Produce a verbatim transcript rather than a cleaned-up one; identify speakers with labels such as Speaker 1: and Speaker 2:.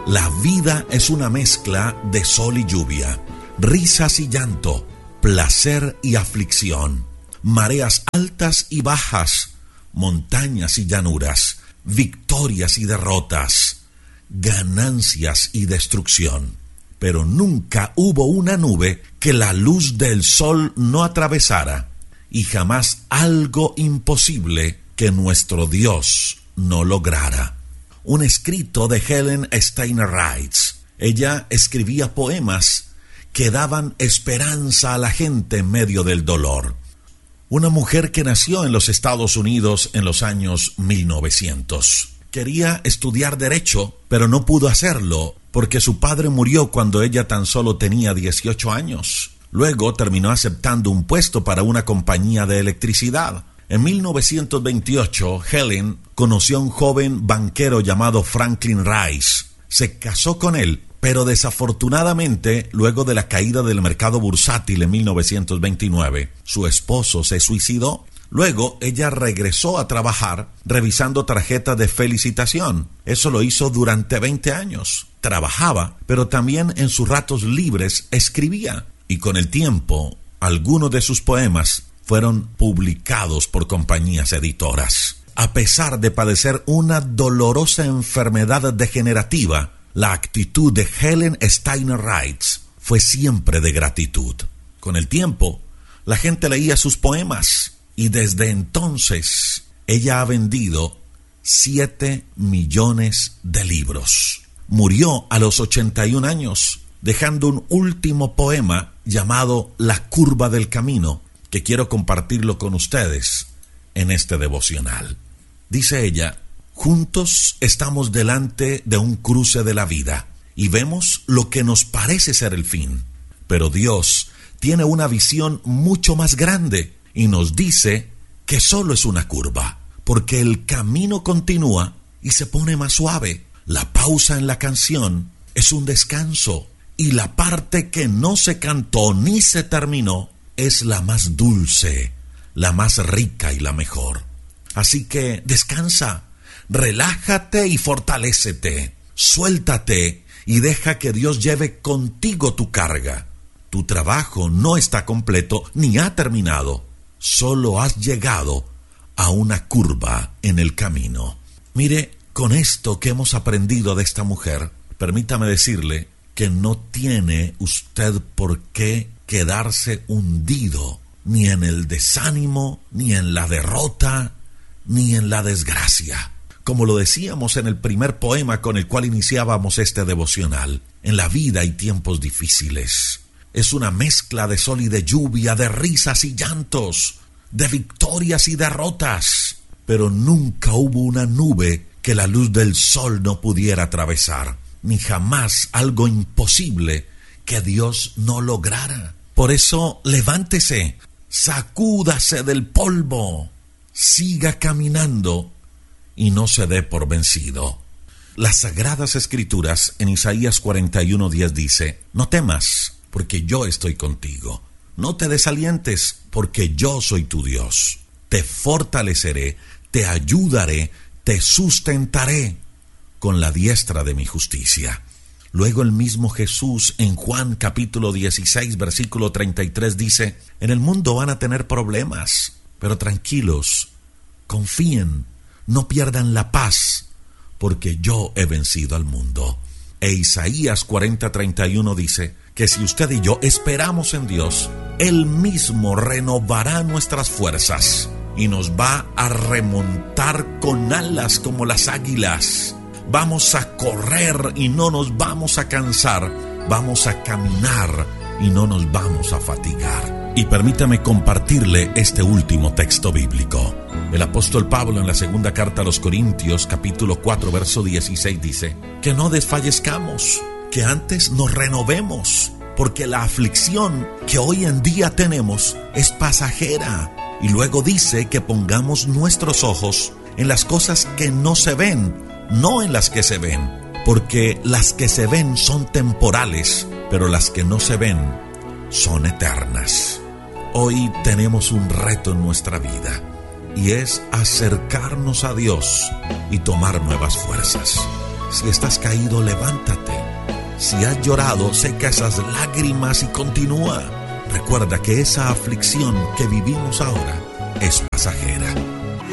Speaker 1: La vida es una mezcla de sol y lluvia, risas y llanto, placer y aflicción, mareas altas y bajas, montañas y llanuras, victorias y derrotas, ganancias y destrucción. Pero nunca hubo una nube que la luz del sol no atravesara, y jamás algo imposible que nuestro Dios no lograra. Un escrito de Helen Steiner Wright. Ella escribía poemas que daban esperanza a la gente en medio del dolor. Una mujer que nació en los Estados Unidos en los años mil novecientos. Quería estudiar Derecho, pero no pudo hacerlo porque su padre murió cuando ella tan solo tenía dieciocho años. Luego terminó aceptando un puesto para una compañía de electricidad. En mil novecientos veintiocho, Helen conoció a un joven banquero llamado Franklin Rice. Se casó con él, pero desafortunadamente, luego de la caída del mercado bursátil en mil novecientos veintinueve, su esposo se suicidó. Luego, ella regresó a trabajar revisando tarjetas de felicitación. Eso lo hizo durante veinte años. Trabajaba, pero también en sus ratos libres escribía. Y con el tiempo, algunos de sus poemas fueron publicados por compañías editoras. A pesar de padecer una dolorosa enfermedad degenerativa, la actitud de Helen Steiner Wright fue siempre de gratitud. Con el tiempo, la gente leía sus poemas y desde entonces ella ha vendido siete millones de libros. Murió a los ochenta y un años, dejando un último poema llamado La curva del camino, que quiero compartirlo con ustedes en este devocional. Dice ella: juntos estamos delante de un cruce de la vida y vemos lo que nos parece ser el fin. Pero Dios tiene una visión mucho más grande y nos dice que solo es una curva, porque el camino continúa y se pone más suave. La pausa en la canción es un descanso y la parte que no se cantó ni se terminó es la más dulce, la más rica y la mejor. Así que descansa, relájate y fortalécete, suéltate y deja que Dios lleve contigo tu carga. Tu trabajo no está completo ni ha terminado, solo has llegado a una curva en el camino. Mire, con esto que hemos aprendido de esta mujer, permítame decirle que no tiene usted por qué quedarse hundido, ni en el desánimo, ni en la derrota, ni en la desgracia. Como lo decíamos en el primer poema con el cual iniciábamos este devocional, en la vida hay tiempos difíciles. Es una mezcla de sol y de lluvia, de risas y llantos, de victorias y derrotas. Pero nunca hubo una nube que la luz del sol no pudiera atravesar, ni jamás algo imposible que Dios no lograra. Por eso, levántese, sacúdase del polvo, siga caminando y no se dé por vencido. Las Sagradas Escrituras en Isaías cuarenta y uno diez dice: no temas, porque yo estoy contigo. No te desalientes, porque yo soy tu Dios. Te fortaleceré, te ayudaré, te sustentaré con la diestra de mi justicia. Luego el mismo Jesús en Juan capítulo dieciséis versículo treinta y tres dice: en el mundo van a tener problemas, pero tranquilos, confíen, no pierdan la paz, porque yo he vencido al mundo. E Isaías cuarenta treinta y uno dice que si usted y yo esperamos en Dios, Él mismo renovará nuestras fuerzas y nos va a remontar con alas como las águilas. Vamos a correr y no nos vamos a cansar. Vamos a caminar y no nos vamos a fatigar. Y permítame compartirle este último texto bíblico. El apóstol Pablo en la segunda carta a los Corintios, capítulo cuatro, verso dieciséis, dice que no desfallezcamos, que antes nos renovemos, porque la aflicción que hoy en día tenemos es pasajera. Y luego dice que pongamos nuestros ojos en las cosas que no se ven, no en las que se ven, porque las que se ven son temporales, pero las que no se ven son eternas. Hoy tenemos un reto en nuestra vida y es acercarnos a Dios y tomar nuevas fuerzas. Si estás caído, levántate. Si has llorado, seca esas lágrimas y continúa. Recuerda que esa aflicción que vivimos ahora es pasajera.